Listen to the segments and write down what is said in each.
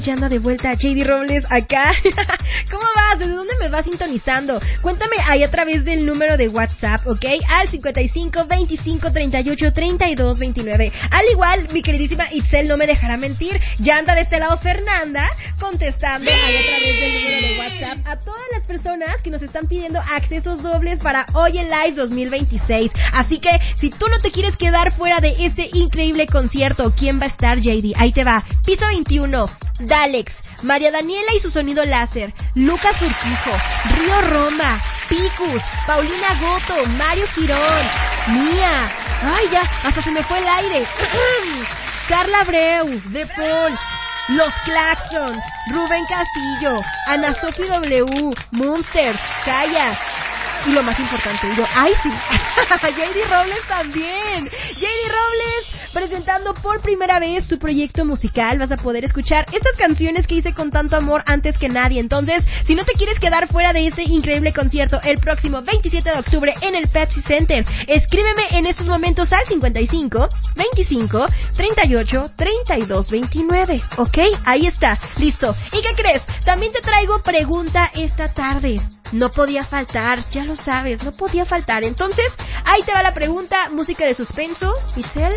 Ya anda de vuelta JD Robles acá. ¿Cómo vas? ¿Desde dónde me vas sintonizando? Cuéntame ahí a través del número de WhatsApp, ¿ok? Al 55 25 38 32 29. Al igual, mi queridísima Itzel no me dejará mentir. Ya anda de este lado Fernanda contestando ahí a través del número de WhatsApp a todas las personas que nos están pidiendo accesos dobles para Hoy en Live 2026. Así que, si tú no te quieres quedar fuera de este increíble concierto, ¿quién va a estar, JD? Ahí te va. Piso 21. Dalex, María Daniela y su sonido láser, Lucas Urquijo, Río Roma, Picus, Paulina Goto, Mario Girón, Mía, ay ya, hasta se me fue el aire, Carla Abreu, De Paul, Los Claxons, Rubén Castillo, Ana Sofi W, Munster, Kaya, y lo más importante, digo, ¡ay sí! JD Robles también. JD Robles presentando por primera vez su proyecto musical. Vas a poder escuchar estas canciones que hice con tanto amor antes que nadie. Entonces, si no te quieres quedar fuera de este increíble concierto el próximo 27 de octubre en el Pepsi Center, escríbeme en estos momentos al 55 25 38 32 29. ¿Ok? Ahí está. Listo. ¿Y qué crees? También te traigo pregunta esta tarde. No podía faltar, ya lo sabes, no podía faltar. Entonces, ahí te va la pregunta, música de suspenso, Itzel.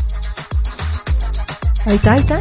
Ahí está.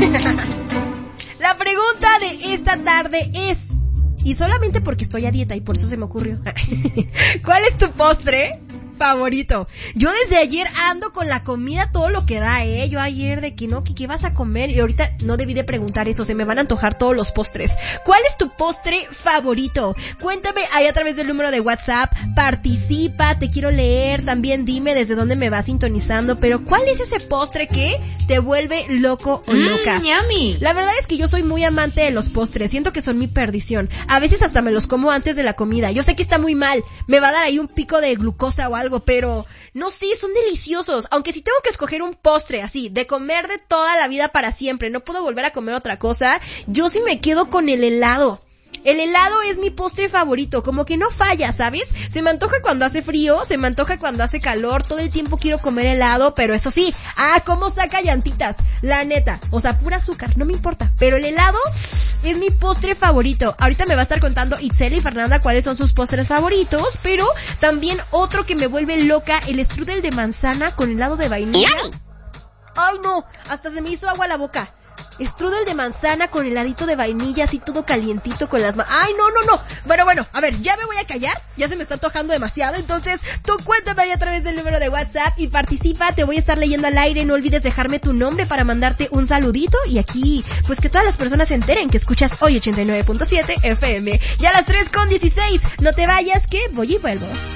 La pregunta de esta tarde es, y solamente porque estoy a dieta y por eso se me ocurrió, ¿cuál es tu postre favorito? Yo desde ayer ando con la comida todo lo que da, Yo ayer de que no, que qué vas a comer, y ahorita no debí de preguntar eso, se me van a antojar todos los postres. ¿Cuál es tu postre favorito? Cuéntame ahí a través del número de WhatsApp, participa, te quiero leer, también dime desde dónde me vas sintonizando, pero ¿cuál es ese postre que te vuelve loco o loca? Yummy. La verdad es que yo soy muy amante de los postres, siento que son mi perdición. A veces hasta me los como antes de la comida. Yo sé que está muy mal, me va a dar ahí un pico de glucosa o algo, pero no sé, son deliciosos. Aunque si tengo que escoger un postre así, de comer de toda la vida para siempre, no puedo volver a comer otra cosa, yo sí me quedo con el helado. El helado es mi postre favorito, como que no falla, ¿sabes? Se me antoja cuando hace frío, se me antoja cuando hace calor, todo el tiempo quiero comer helado, pero eso sí, cómo saca llantitas, la neta, o sea, pura azúcar, no me importa, pero el helado es mi postre favorito. Ahorita me va a estar contando Itzel y Fernanda cuáles son sus postres favoritos, pero también otro que me vuelve loca, el strudel de manzana con helado de vainilla. Ay no, hasta se me hizo agua la boca. Strudel de manzana con heladito de vainilla, así todo calientito con las manos. ¡Ay, no! Bueno, a ver, ya me voy a callar, ya se me está antojando demasiado, entonces tú cuéntame ahí a través del número de WhatsApp y participa, te voy a estar leyendo al aire, no olvides dejarme tu nombre para mandarte un saludito y aquí, pues que todas las personas se enteren que escuchas hoy 89.7 FM. Ya a las 3:16, no te vayas que voy y vuelvo.